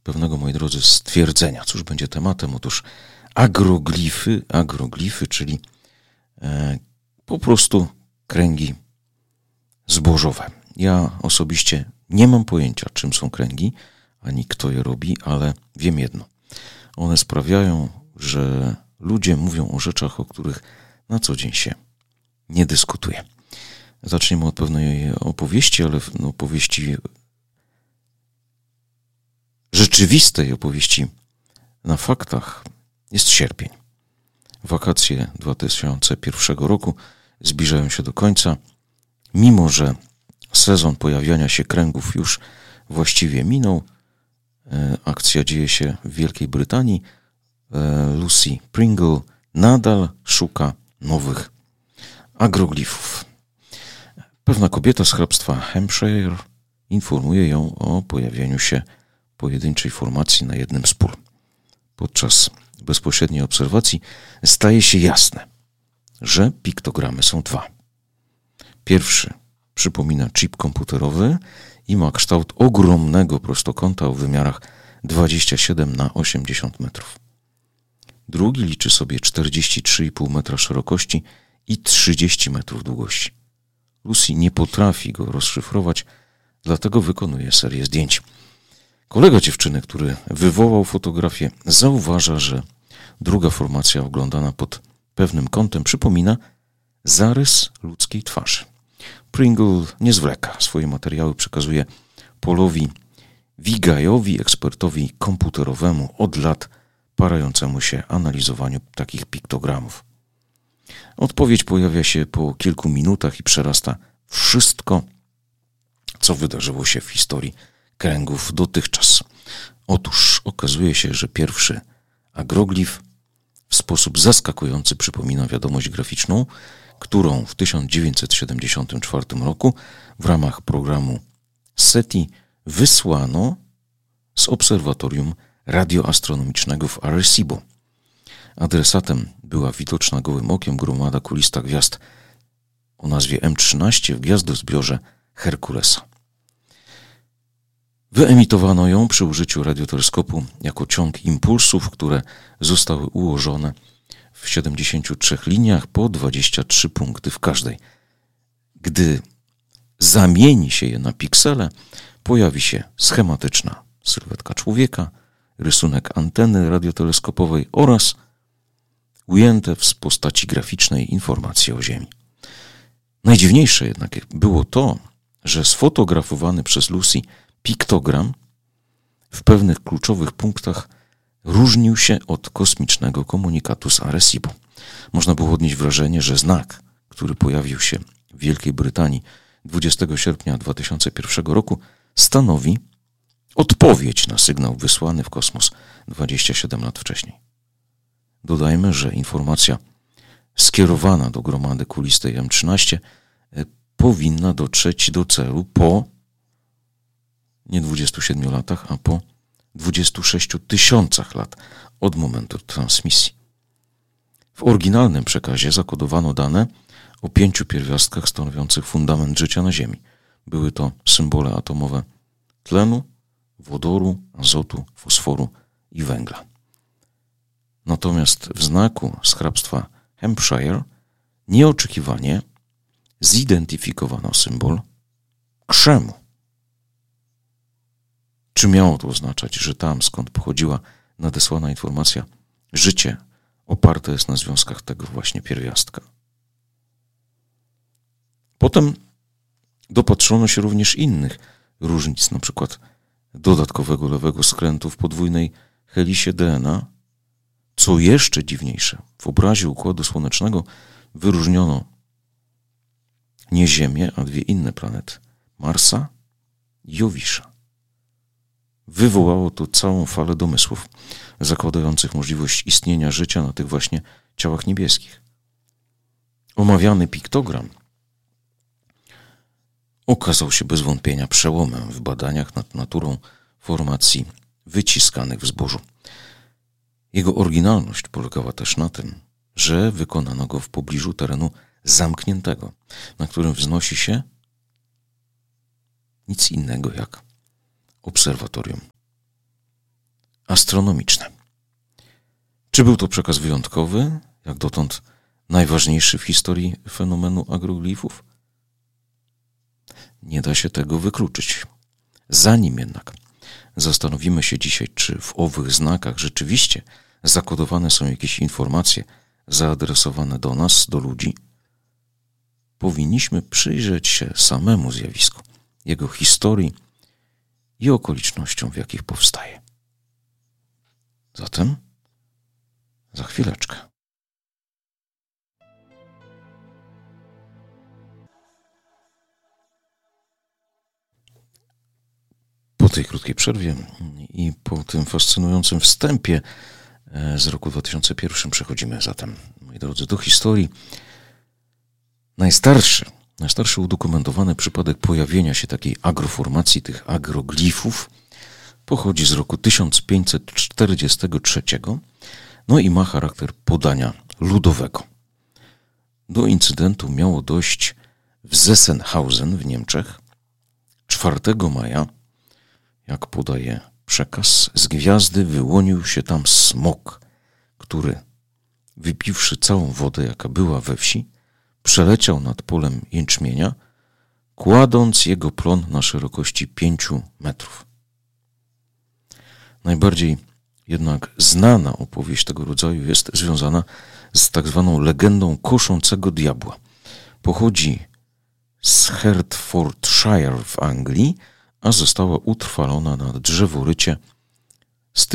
pewnego, moi drodzy, stwierdzenia. Cóż będzie tematem? Otóż agroglify, czyli po prostu kręgi zbożowe. Ja osobiście nie mam pojęcia, czym są kręgi, ani kto je robi, ale wiem jedno. One sprawiają, że ludzie mówią o rzeczach, o których na co dzień się nie dyskutuje. Zaczniemy od pewnej opowieści, ale opowieści rzeczywistej, opowieści na faktach. Jest sierpień. Wakacje 2001 roku zbliżają się do końca, mimo że sezon pojawiania się kręgów już właściwie minął. Akcja dzieje się w Wielkiej Brytanii. Lucy Pringle nadal szuka nowych agroglifów. Pewna kobieta z hrabstwa Hampshire informuje ją o pojawieniu się pojedynczej formacji na jednym z pól. Podczas bezpośredniej obserwacji staje się jasne, że piktogramy są dwa. Pierwszy przypomina chip komputerowy i ma kształt ogromnego prostokąta o wymiarach 27 na 80 metrów. Drugi liczy sobie 43,5 metra szerokości i 30 metrów długości. Lucy nie potrafi go rozszyfrować, dlatego wykonuje serię zdjęć. Kolega dziewczyny, który wywołał fotografię, zauważa, że druga formacja oglądana pod pewnym kątem przypomina zarys ludzkiej twarzy. Pringle nie zwleka. Swoje materiały przekazuje Paulowi Wigajowi, ekspertowi komputerowemu od lat parającemu się analizowaniu takich piktogramów. Odpowiedź pojawia się po kilku minutach i przerasta wszystko, co wydarzyło się w historii kręgów dotychczas. Otóż okazuje się, że pierwszy agroglif w sposób zaskakujący przypomina wiadomość graficzną, którą w 1974 roku w ramach programu SETI wysłano z obserwatorium radioastronomicznego w Arecibo. Adresatem była widoczna gołym okiem gromada kulista gwiazd o nazwie M13 w gwiazdozbiorze Herkulesa. Wyemitowano ją przy użyciu radioteleskopu jako ciąg impulsów, które zostały ułożone w 73 liniach po 23 punkty w każdej. Gdy zamieni się je na piksele, pojawi się schematyczna sylwetka człowieka, rysunek anteny radioteleskopowej oraz ujęte w postaci graficznej informacje o Ziemi. Najdziwniejsze jednak było to, że sfotografowany przez Lucy piktogram w pewnych kluczowych punktach różnił się od kosmicznego komunikatu z Arecibo. Można było odnieść wrażenie, że znak, który pojawił się w Wielkiej Brytanii 20 sierpnia 2001 roku, stanowi odpowiedź na sygnał wysłany w kosmos 27 lat wcześniej. Dodajmy, że informacja skierowana do gromady kulistej M13 powinna dotrzeć do celu po nie 27 latach, a po 26 000 lat od momentu transmisji. W oryginalnym przekazie zakodowano dane o 5 pierwiastkach stanowiących fundament życia na Ziemi. Były to symbole atomowe tlenu, wodoru, azotu, fosforu i węgla. Natomiast w znaku z hrabstwa Hampshire nieoczekiwanie zidentyfikowano symbol krzemu. Czy miało to oznaczać, że tam, skąd pochodziła nadesłana informacja, życie oparte jest na związkach tego właśnie pierwiastka? Potem dopatrzono się również innych różnic, na przykład dodatkowego lewego skrętu w podwójnej helisie DNA. Co jeszcze dziwniejsze, w obrazie Układu Słonecznego wyróżniono nie Ziemię, a dwie inne planety, Marsa i Jowisza. Wywołało to całą falę domysłów zakładających możliwość istnienia życia na tych właśnie ciałach niebieskich. Omawiany piktogram okazał się bez wątpienia przełomem w badaniach nad naturą formacji wyciskanych w zbożu. Jego oryginalność polegała też na tym, że wykonano go w pobliżu terenu zamkniętego, na którym wznosi się nic innego jak obserwatorium astronomiczne. Czy był to przekaz wyjątkowy, jak dotąd najważniejszy w historii fenomenu agroglifów? Nie da się tego wykluczyć. Zanim jednak zastanowimy się dzisiaj, czy w owych znakach rzeczywiście zakodowane są jakieś informacje zaadresowane do nas, do ludzi, powinniśmy przyjrzeć się samemu zjawisku, jego historii i okolicznościom, w jakich powstaje. Zatem za chwileczkę. Po tej krótkiej przerwie i po tym fascynującym wstępie z roku 2001 przechodzimy zatem, moi drodzy, do historii. Najstarszy udokumentowany przypadek pojawienia się takiej agroformacji, tych agroglifów, pochodzi z roku 1543, no i ma charakter podania ludowego. Do incydentu miało dojść w Sessenhausen w Niemczech 4 maja, jak podaje przekaz, z gwiazdy wyłonił się tam smok, który, wypiwszy całą wodę, jaka była we wsi, przeleciał nad polem jęczmienia, kładąc jego plon na szerokości 5 metrów. Najbardziej jednak znana opowieść tego rodzaju jest związana z tak zwaną legendą koszącego diabła. Pochodzi z Hertfordshire w Anglii, a została utrwalona na drzeworycie z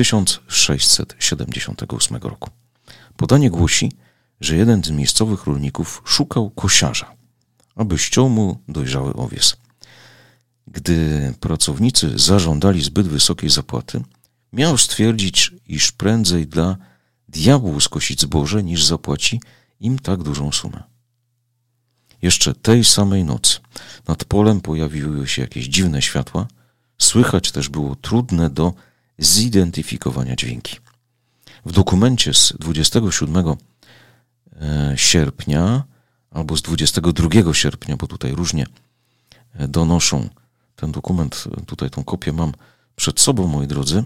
1678 roku. Podanie głosi, że jeden z miejscowych rolników szukał kosiarza, aby ściął mu dojrzały owies. Gdy pracownicy zażądali zbyt wysokiej zapłaty, miał stwierdzić, iż prędzej dla diabłu skosić zboże, niż zapłaci im tak dużą sumę. Jeszcze tej samej nocy nad polem pojawiły się jakieś dziwne światła, słychać też było trudne do zidentyfikowania dźwięki. W dokumencie z 27 sierpnia albo z 22 sierpnia, bo tutaj różnie donoszą ten dokument, tutaj tą kopię mam przed sobą, moi drodzy,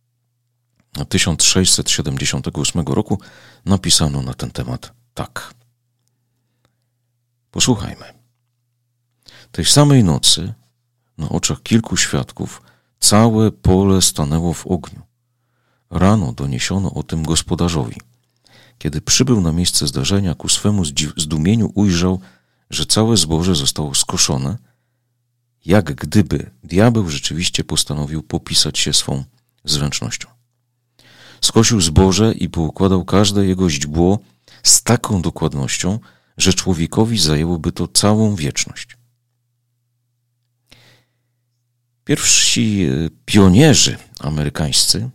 1678 roku napisano na ten temat tak. Posłuchajmy. Tej samej nocy na oczach kilku świadków całe pole stanęło w ogniu. Rano doniesiono o tym gospodarzowi. Kiedy przybył na miejsce zdarzenia, ku swemu zdumieniu ujrzał, że całe zboże zostało skoszone, jak gdyby diabeł rzeczywiście postanowił popisać się swą zręcznością. Skosił zboże i poukładał każde jego źdźbło z taką dokładnością, że człowiekowi zajęłoby to całą wieczność. Pierwsi pionierzy amerykańscy,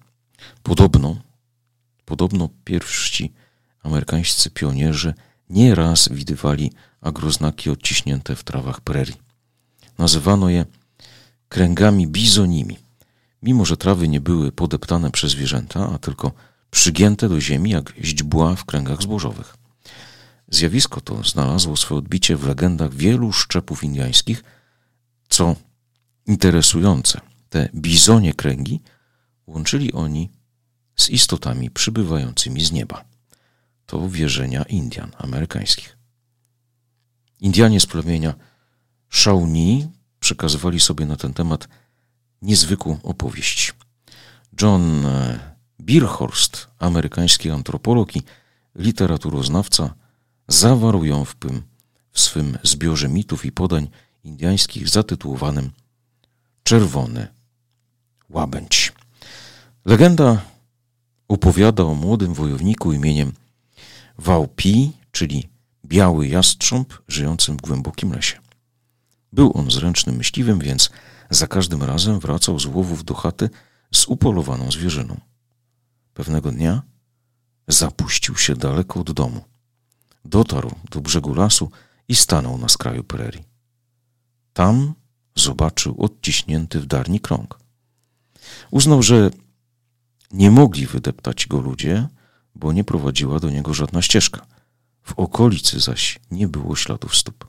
podobno pierwsi amerykańscy pionierzy nieraz widywali agroznaki odciśnięte w trawach prerii. Nazywano je kręgami bizonimi, mimo że trawy nie były podeptane przez zwierzęta, a tylko przygięte do ziemi jak źdźbła w kręgach zbożowych. Zjawisko to znalazło swoje odbicie w legendach wielu szczepów indyjskich. Co interesujące, te bizonie kręgi łączyli oni z istotami przybywającymi z nieba. To wierzenia Indian amerykańskich. Indianie z plemienia Shawnee przekazywali sobie na ten temat niezwykłą opowieść. John Beerhorst, amerykański antropolog i literaturoznawca, zawarł ją w swym zbiorze mitów i podań indyjskich zatytułowanym Czerwony Łabędź. Legenda opowiada o młodym wojowniku imieniem Waupi, czyli biały jastrząb żyjącym w głębokim lesie. Był on zręcznym myśliwym, więc za każdym razem wracał z łowów do chaty z upolowaną zwierzyną. Pewnego dnia zapuścił się daleko od domu. Dotarł do brzegu lasu i stanął na skraju prerii. Tam zobaczył odciśnięty w darni krąg. Uznał, że nie mogli wydeptać go ludzie, bo nie prowadziła do niego żadna ścieżka. W okolicy zaś nie było śladów stóp.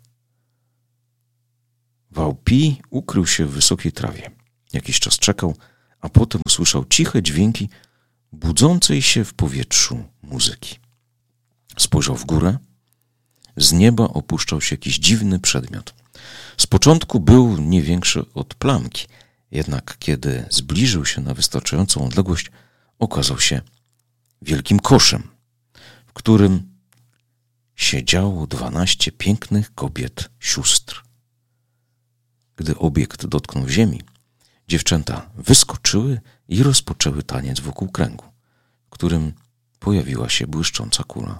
Waupi ukrył się w wysokiej trawie. Jakiś czas czekał, a potem usłyszał ciche dźwięki budzącej się w powietrzu muzyki. Spojrzał w górę. Z nieba opuszczał się jakiś dziwny przedmiot. Z początku był nie większy od plamki, jednak kiedy zbliżył się na wystarczającą odległość, okazał się wielkim koszem, w którym siedziało 12 pięknych kobiet sióstr. Gdy obiekt dotknął ziemi, dziewczęta wyskoczyły i rozpoczęły taniec wokół kręgu, w którym pojawiła się błyszcząca kula.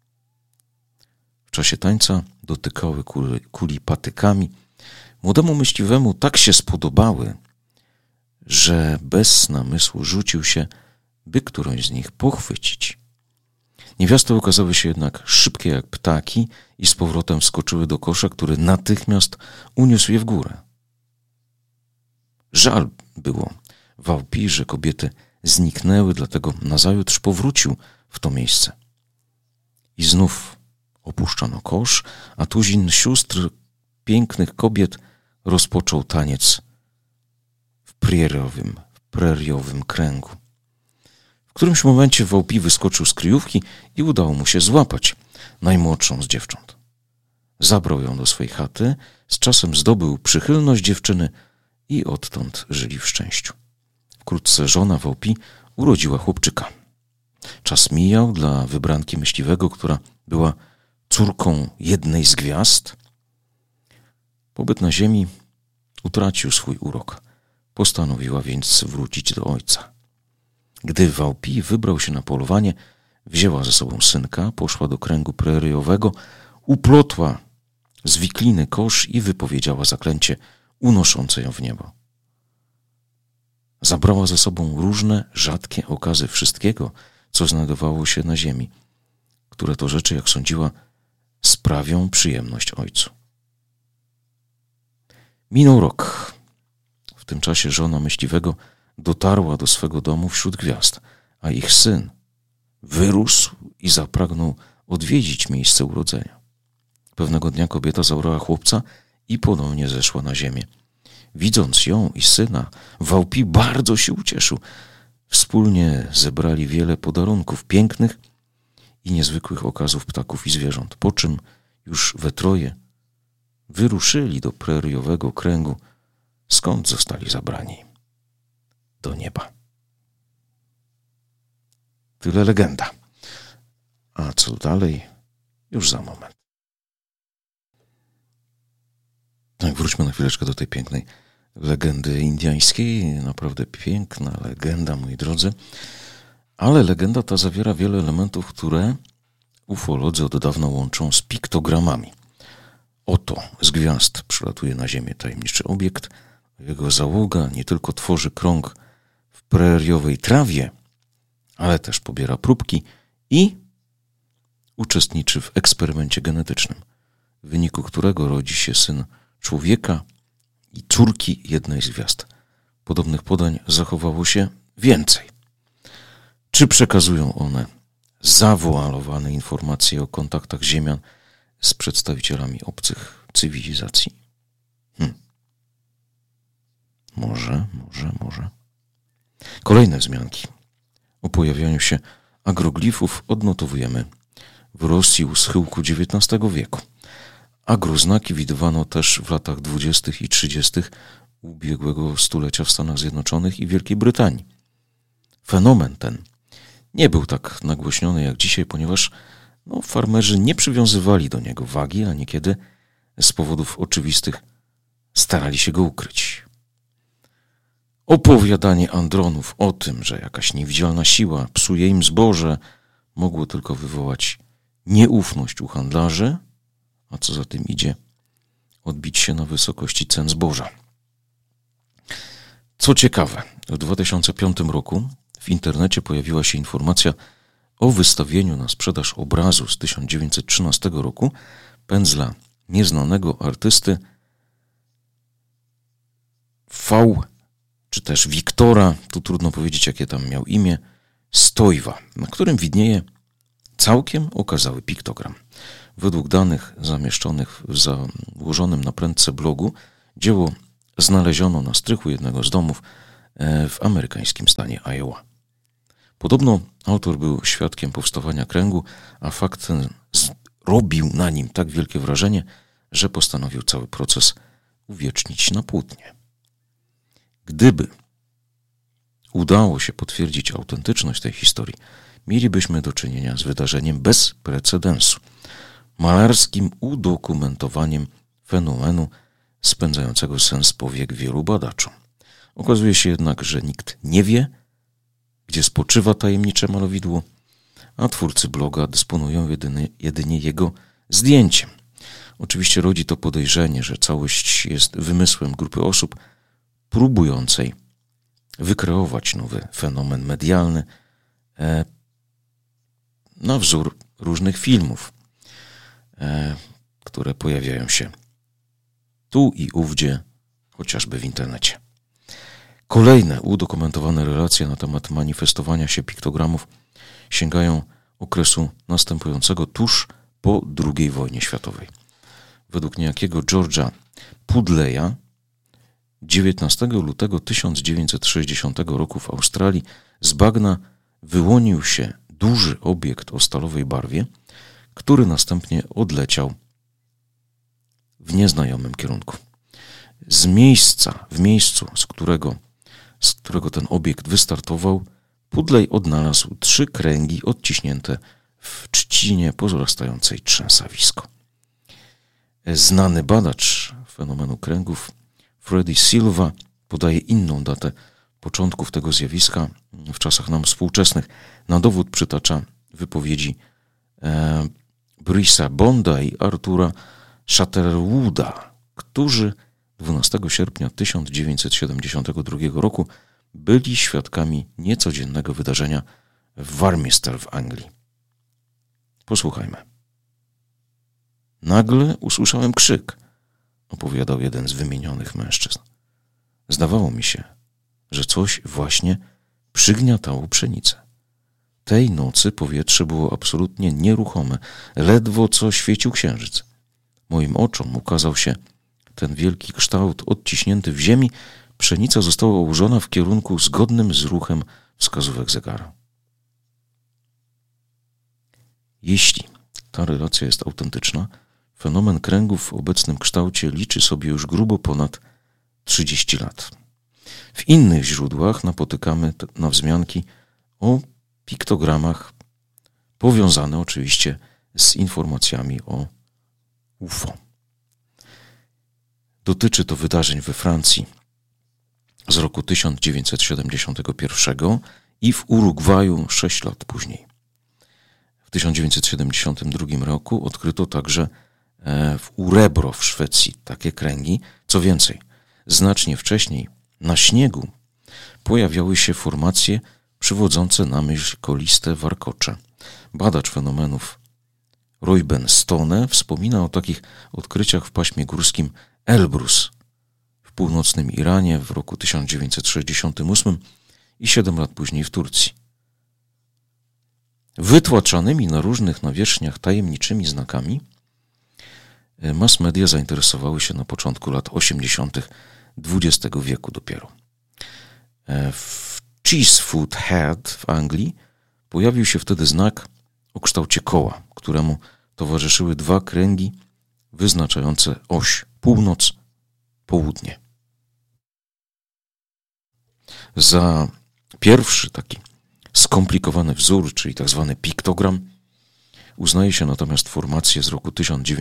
W czasie tańca dotykały kuli patykami. Młodemu myśliwemu tak się spodobały, że bez namysłu rzucił się, by którąś z nich pochwycić. Niewiasty okazały się jednak szybkie jak ptaki i z powrotem wskoczyły do kosza, który natychmiast uniósł je w górę. Żal było Wałpi, że kobiety zniknęły, dlatego nazajutrz powrócił w to miejsce. I znów opuszczono kosz, a tuzin sióstr pięknych kobiet rozpoczął taniec w preriowym kręgu. W którymś momencie Wałpi wyskoczył z kryjówki i udało mu się złapać najmłodszą z dziewcząt. Zabrał ją do swej chaty, z czasem zdobył przychylność dziewczyny i odtąd żyli w szczęściu. Wkrótce żona Wałpi urodziła chłopczyka. Czas mijał dla wybranki myśliwego, która była córką jednej z gwiazd. Pobyt na ziemi utracił swój urok. Postanowiła więc wrócić do ojca. Gdy Wałpi wybrał się na polowanie, wzięła ze sobą synka, poszła do kręgu preriowego, uplotła z wikliny kosz i wypowiedziała zaklęcie unoszące ją w niebo. Zabrała ze sobą różne rzadkie okazy wszystkiego, co znajdowało się na ziemi, które to rzeczy, jak sądziła, sprawią przyjemność ojcu. Minął rok. W tym czasie żona myśliwego dotarła do swego domu wśród gwiazd, a ich syn wyrósł i zapragnął odwiedzić miejsce urodzenia. Pewnego dnia kobieta zabrała chłopca i ponownie zeszła na ziemię. Widząc ją i syna, Wałpi bardzo się ucieszył. Wspólnie zebrali wiele podarunków pięknych i niezwykłych okazów ptaków i zwierząt, po czym już we troje wyruszyli do preriowego kręgu, skąd zostali zabrani do nieba. Tyle legenda. A co dalej? Już za moment. Tak, wróćmy na chwileczkę do tej pięknej legendy indyjskiej. Naprawdę piękna legenda, moi drodzy. Ale legenda ta zawiera wiele elementów, które ufolodzy od dawna łączą z piktogramami. Oto z gwiazd przylatuje na ziemię tajemniczy obiekt. Jego załoga nie tylko tworzy krąg w preriowej trawie, ale też pobiera próbki i uczestniczy w eksperymencie genetycznym, w wyniku którego rodzi się syn człowieka i córki jednej z gwiazd. Podobnych podań zachowało się więcej. Czy przekazują one zawoalowane informacje o kontaktach ziemian z przedstawicielami obcych cywilizacji? Może. Kolejne wzmianki o pojawianiu się agroglifów odnotowujemy w Rosji u schyłku XIX wieku. Agroznaki widywano też w latach 20. i 30. ubiegłego stulecia w Stanach Zjednoczonych i Wielkiej Brytanii. Fenomen ten nie był tak nagłośniony jak dzisiaj, ponieważ farmerzy nie przywiązywali do niego wagi, a niekiedy z powodów oczywistych starali się go ukryć. Opowiadanie Andronów o tym, że jakaś niewidzialna siła psuje im zboże, mogło tylko wywołać nieufność u handlarzy, a co za tym idzie, odbić się na wysokości cen zboża. Co ciekawe, w 2005 roku w internecie pojawiła się informacja o wystawieniu na sprzedaż obrazu z 1913 roku pędzla nieznanego artysty czy też Wiktora, tu trudno powiedzieć, jakie tam miał imię, Stojwa, na którym widnieje całkiem okazały piktogram. Według danych zamieszczonych w założonym na prędce blogu, dzieło znaleziono na strychu jednego z domów w amerykańskim stanie Iowa. Podobno autor był świadkiem powstawania kręgu, a fakt ten robił na nim tak wielkie wrażenie, że postanowił cały proces uwiecznić na płótnie. Gdyby udało się potwierdzić autentyczność tej historii, mielibyśmy do czynienia z wydarzeniem bez precedensu, malarskim udokumentowaniem fenomenu spędzającego sens powiek wielu badaczom. Okazuje się jednak, że nikt nie wie, gdzie spoczywa tajemnicze malowidło, a twórcy bloga dysponują jedynie jego zdjęciem. Oczywiście rodzi to podejrzenie, że całość jest wymysłem grupy osób próbującej wykreować nowy fenomen medialny na wzór różnych filmów, które pojawiają się tu i ówdzie, chociażby w internecie. Kolejne udokumentowane relacje na temat manifestowania się piktogramów sięgają okresu następującego tuż po II wojnie światowej. Według niejakiego George'a Pudleya 19 lutego 1960 roku w Australii z bagna wyłonił się duży obiekt o stalowej barwie, który następnie odleciał w nieznajomym kierunku. W miejscu, z którego ten obiekt wystartował, Pudley odnalazł 3 kręgi odciśnięte w trzcinie pozostającej trzęsawisko. Znany badacz fenomenu kręgów Freddy Silva podaje inną datę początków tego zjawiska w czasach nam współczesnych. Na dowód przytacza wypowiedzi Bruce'a Bonda i Artura Shatterwooda, którzy 12 sierpnia 1972 roku byli świadkami niecodziennego wydarzenia w Warminster w Anglii. Posłuchajmy. Nagle usłyszałem krzyk, opowiadał jeden z wymienionych mężczyzn. Zdawało mi się, że coś właśnie przygniatało pszenicę. Tej nocy powietrze było absolutnie nieruchome, ledwo co świecił księżyc. Moim oczom ukazał się ten wielki kształt odciśnięty w ziemi. Pszenica została ułożona w kierunku zgodnym z ruchem wskazówek zegara. Jeśli ta relacja jest autentyczna, fenomen kręgów w obecnym kształcie liczy sobie już grubo ponad 30 lat. W innych źródłach napotykamy na wzmianki o piktogramach powiązane oczywiście z informacjami o UFO. Dotyczy to wydarzeń we Francji z roku 1971 i w Urugwaju 6 lat później. W 1972 roku odkryto także w Urebro w Szwecji takie kręgi. Co więcej, znacznie wcześniej na śniegu pojawiały się formacje przywodzące na myśl koliste warkocze. Badacz fenomenów Reuben Stone wspomina o takich odkryciach w paśmie górskim Elbrus w północnym Iranie w roku 1968 i 7 lat później w Turcji. Wytłaczanymi na różnych nawierzchniach tajemniczymi znakami mass media zainteresowały się na początku lat 80. XX wieku dopiero. W Cheesefoot Head w Anglii pojawił się wtedy znak o kształcie koła, któremu towarzyszyły 2 kręgi wyznaczające oś północ-południe. Za pierwszy taki skomplikowany wzór, czyli tak zwany piktogram, uznaje się natomiast formację z roku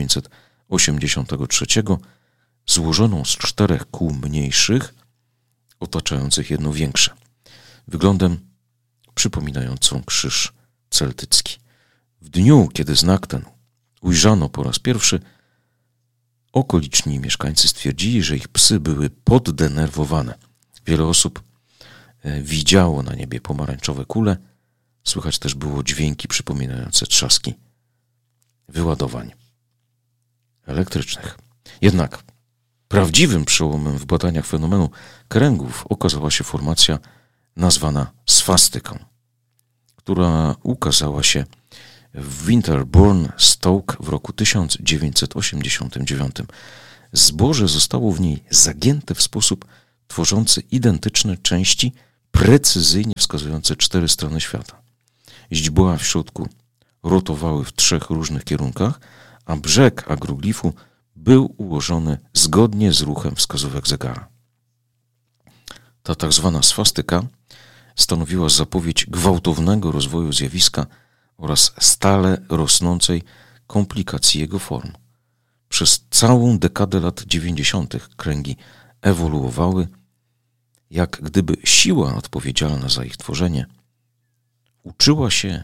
1983 złożoną z 4 kół mniejszych, otaczających jedno większe, wyglądem przypominającą krzyż celtycki. W dniu, kiedy znak ten ujrzano po raz pierwszy, okoliczni mieszkańcy stwierdzili, że ich psy były poddenerwowane. Wiele osób widziało na niebie pomarańczowe kule, słychać też było dźwięki przypominające trzaski wyładowań elektrycznych. Jednak prawdziwym przełomem w badaniach fenomenu kręgów okazała się formacja nazwana swastyką, która ukazała się w Winterbourne, Stoke w roku 1989. Zboże zostało w niej zagięte w sposób tworzący identyczne części, precyzyjnie wskazujące wskazujące 4 strony świata. Źdźbła w środku rotowały w 3 różnych kierunkach, a brzeg agroglifu był ułożony zgodnie z ruchem wskazówek zegara. Ta tak zwana swastyka stanowiła zapowiedź gwałtownego rozwoju zjawiska oraz stale rosnącej komplikacji jego form. Przez całą dekadę lat 90. kręgi ewoluowały, jak gdyby siła odpowiedzialna za ich tworzenie uczyła się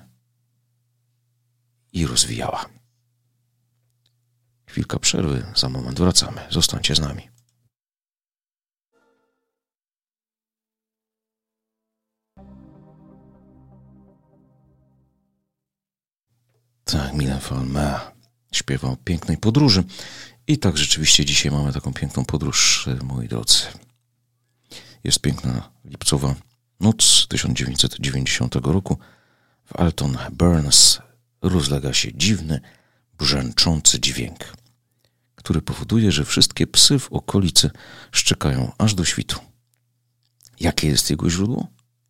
i rozwijała. Chwilka przerwy, za moment wracamy. Zostańcie z nami. Tak, Milan Falme śpiewał o pięknej podróży i tak rzeczywiście dzisiaj mamy taką piękną podróż, moi drodzy. Jest piękna lipcowa noc 1990 roku. W Alton Burns rozlega się dziwny, brzęczący dźwięk, który powoduje, że wszystkie psy w okolicy szczekają aż do świtu. Jakie jest jego źródło?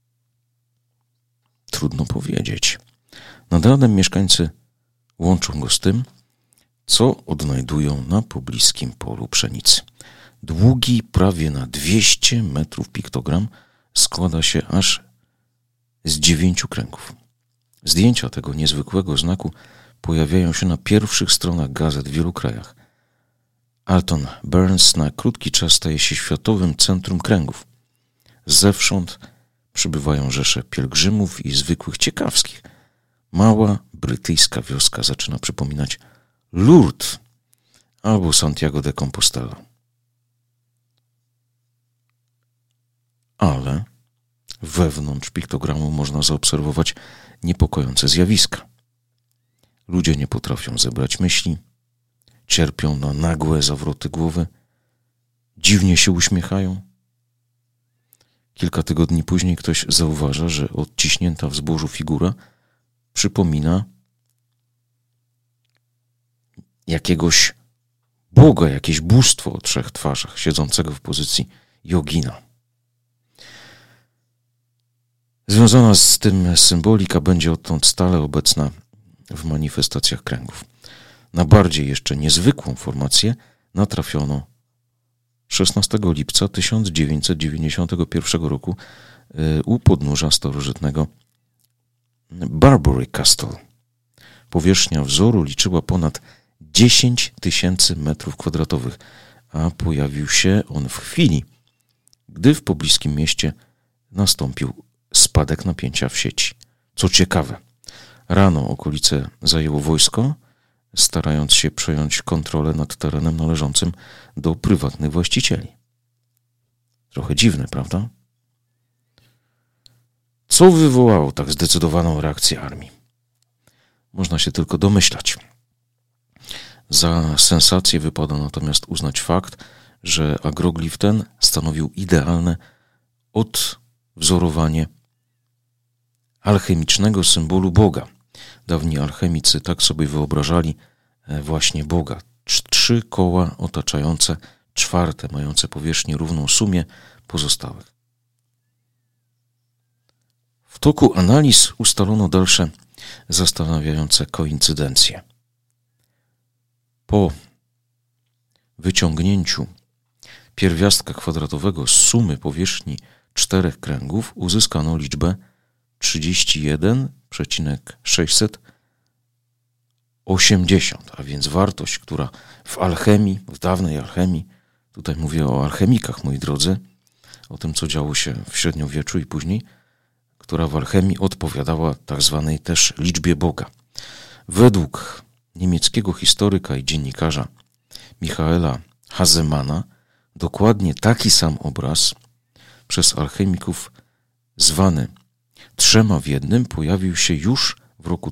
Trudno powiedzieć. Nad ranem mieszkańcy łączą go z tym, co odnajdują na pobliskim polu pszenicy. Długi prawie na 200 metrów piktogram składa się aż z 9 kręgów. Zdjęcia tego niezwykłego znaku pojawiają się na pierwszych stronach gazet w wielu krajach. Alton Burns na krótki czas staje się światowym centrum kręgów. Zewsząd przybywają rzesze pielgrzymów i zwykłych ciekawskich. Mała brytyjska wioska zaczyna przypominać Lourdes albo Santiago de Compostela. Ale wewnątrz piktogramu można zaobserwować niepokojące zjawiska. Ludzie nie potrafią zebrać myśli, cierpią na nagłe zawroty głowy, dziwnie się uśmiechają. Kilka tygodni później ktoś zauważa, że odciśnięta w zbożu figura przypomina jakiegoś Boga, jakieś bóstwo o 3 twarzach, siedzącego w pozycji jogina. Związana z tym symbolika będzie odtąd stale obecna w manifestacjach kręgów. Na bardziej jeszcze niezwykłą formację natrafiono 16 lipca 1991 roku u podnóża starożytnego Barbary Castle. Powierzchnia wzoru liczyła ponad 10 000 metrów kwadratowych, a pojawił się on w chwili, gdy w pobliskim mieście nastąpił spadek napięcia w sieci. Co ciekawe, rano okolice zajęło wojsko, starając się przejąć kontrolę nad terenem należącym do prywatnych właścicieli. Trochę dziwne, prawda? Co wywołało tak zdecydowaną reakcję armii? Można się tylko domyślać. Za sensację wypada natomiast uznać fakt, że agroglif ten stanowił idealne odwzorowanie alchemicznego symbolu Boga. Dawni alchemicy tak sobie wyobrażali właśnie Boga. 3 koła otaczające 4, mające powierzchnię równą sumie pozostałych. W toku analiz ustalono dalsze zastanawiające koincydencje. Po wyciągnięciu pierwiastka kwadratowego z sumy powierzchni 4 kręgów uzyskano liczbę 31,680, a więc wartość, która w alchemii, w dawnej alchemii, tutaj mówię o alchemikach, moi drodzy, o tym, co działo się w średniowieczu i później, która w alchemii odpowiadała tak zwanej też liczbie Boga. Według niemieckiego historyka i dziennikarza Michaela Hazemana dokładnie taki sam obraz przez alchemików zwany 3 w jednym pojawił się już w roku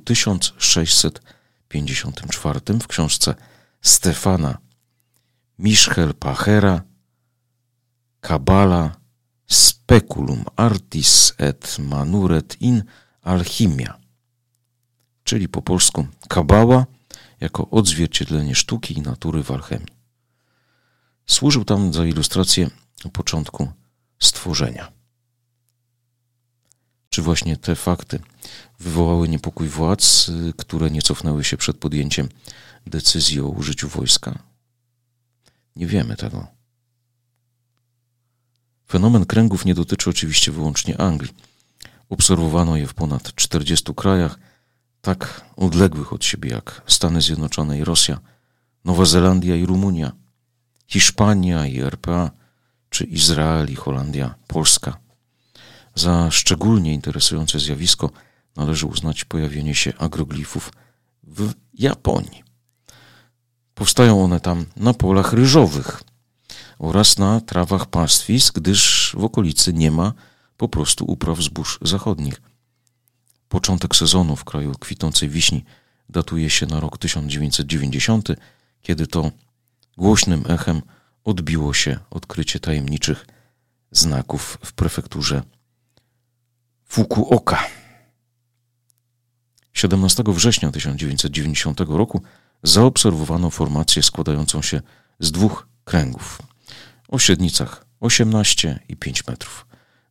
1654 w książce Stefana Mischel-Pachera Kabbala Speculum Artis et Manuret in Alchimia, czyli po polsku Kabała jako odzwierciedlenie sztuki i natury w alchemii. Służył tam za ilustrację początku stworzenia. Czy właśnie te fakty wywołały niepokój władz, które nie cofnęły się przed podjęciem decyzji o użyciu wojska? Nie wiemy tego. Fenomen kręgów nie dotyczy oczywiście wyłącznie Anglii. Obserwowano je w ponad 40 krajach, tak odległych od siebie jak Stany Zjednoczone i Rosja, Nowa Zelandia i Rumunia, Hiszpania i RPA, czy Izrael i Holandia, Polska. Za szczególnie interesujące zjawisko należy uznać pojawienie się agroglifów w Japonii. Powstają one tam na polach ryżowych oraz na trawach pastwisk, gdyż w okolicy nie ma po prostu upraw zbóż zachodnich. Początek sezonu w kraju kwitnącej wiśni datuje się na rok 1990, kiedy to głośnym echem odbiło się odkrycie tajemniczych znaków w prefekturze Fukuoka. 17 września 1990 roku zaobserwowano formację składającą się z 2 kręgów o średnicach 18 i 5 metrów.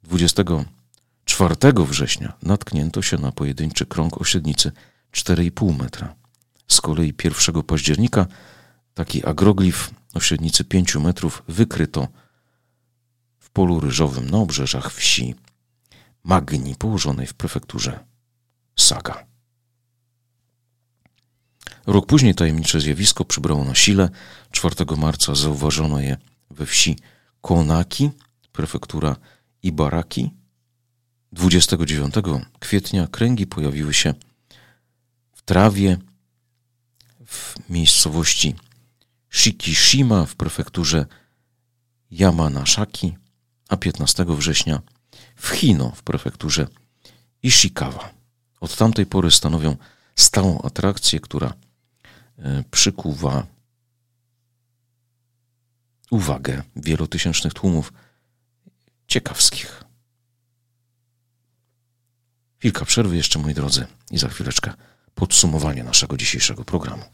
24 września natknięto się na pojedynczy krąg o średnicy 4,5 metra. Z kolei 1 października taki agroglif o średnicy 5 metrów wykryto w polu ryżowym na obrzeżach wsi Magni, położonej w prefekturze Saga. Rok później tajemnicze zjawisko przybrało na sile. 4 marca zauważono je we wsi Konaki, prefektura Ibaraki. 29 kwietnia kręgi pojawiły się w trawie w miejscowości Shikishima w prefekturze Yamanashaki, a 15 września w Hino w prefekturze Ishikawa. Od tamtej pory stanowią stałą atrakcję, która przykuwa uwagę wielotysięcznych tłumów ciekawskich. Chwilka przerwy jeszcze, moi drodzy, i za chwileczkę podsumowanie naszego dzisiejszego programu.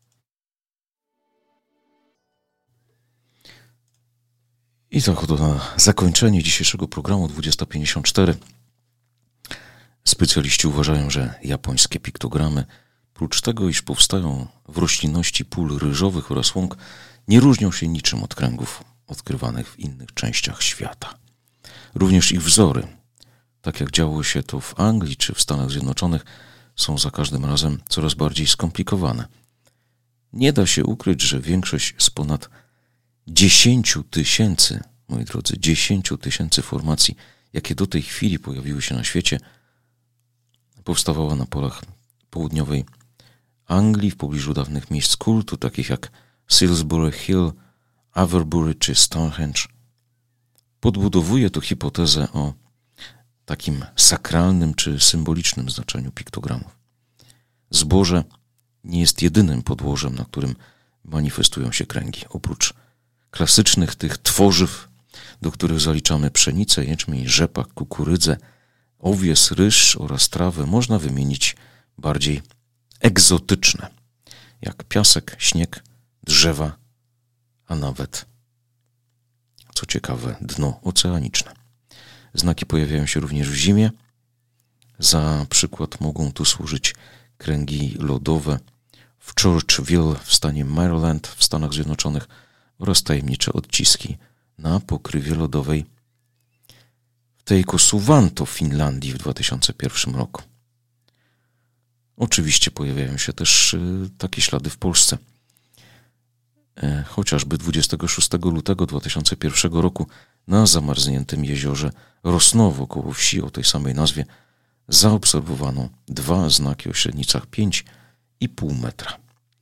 I tak oto na zakończenie dzisiejszego programu 20:54. Specjaliści uważają, że japońskie piktogramy, prócz tego, iż powstają w roślinności pól ryżowych oraz łąk, nie różnią się niczym od kręgów odkrywanych w innych częściach świata. Również ich wzory, tak jak działo się to w Anglii czy w Stanach Zjednoczonych, są za każdym razem coraz bardziej skomplikowane. Nie da się ukryć, że większość z ponad 10 000, moi drodzy, 10 000 formacji, jakie do tej chwili pojawiły się na świecie, powstawała na polach południowej Anglii, w pobliżu dawnych miejsc kultu, takich jak Salisbury Hill, Avebury czy Stonehenge. Podbudowuje to hipotezę o takim sakralnym czy symbolicznym znaczeniu piktogramów. Zboże nie jest jedynym podłożem, na którym manifestują się kręgi. Oprócz klasycznych tych tworzyw, do których zaliczamy pszenicę, jęczmień, rzepak, kukurydzę, owies, ryż oraz trawę, można wymienić bardziej egzotyczne, jak piasek, śnieg, drzewa, a nawet, co ciekawe, dno oceaniczne. Znaki pojawiają się również w zimie. Za przykład mogą tu służyć kręgi lodowe w Churchville w stanie Maryland w Stanach Zjednoczonych oraz tajemnicze odciski na pokrywie lodowej w Teikosuvanto w Finlandii w 2001 roku. Oczywiście pojawiają się też takie ślady w Polsce. Chociażby 26 lutego 2001 roku na zamarzniętym jeziorze Rosnowo koło wsi o tej samej nazwie zaobserwowano 2 znaki o średnicach 5,5 metra.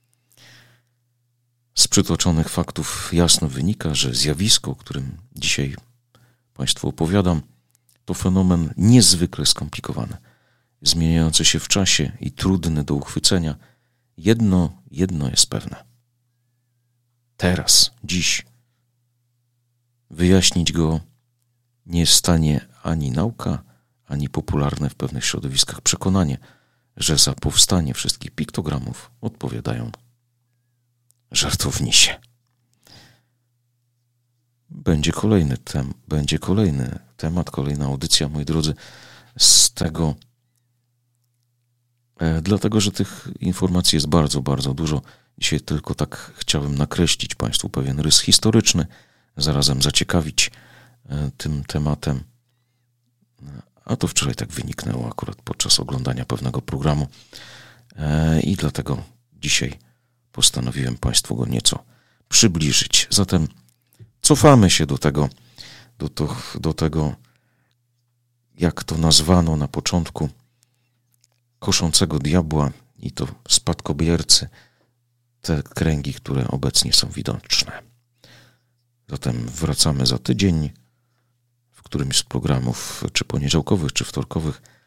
Z przytoczonych faktów jasno wynika, że zjawisko, o którym dzisiaj Państwu opowiadam, to fenomen niezwykle skomplikowany, zmieniający się w czasie i trudny do uchwycenia. Jedno jest pewne. Teraz, dziś, wyjaśnić go nie jest w stanie ani nauka, ani popularne w pewnych środowiskach przekonanie, że za powstanie wszystkich piktogramów odpowiadają żartownisie. Będzie kolejny temat, kolejna audycja, moi drodzy, z tego, dlatego że tych informacji jest bardzo, bardzo dużo. Dzisiaj tylko tak chciałem nakreślić Państwu pewien rys historyczny, zarazem zaciekawić tym tematem. A to wczoraj tak wyniknęło akurat podczas oglądania pewnego programu i dlatego dzisiaj postanowiłem Państwu go nieco przybliżyć. Zatem cofamy się do tego, jak to nazwano na początku, koszącego diabła i to spadkobiercy, te kręgi, które obecnie są widoczne. Zatem wracamy za tydzień w którymś z programów, czy poniedziałkowych, czy wtorkowych,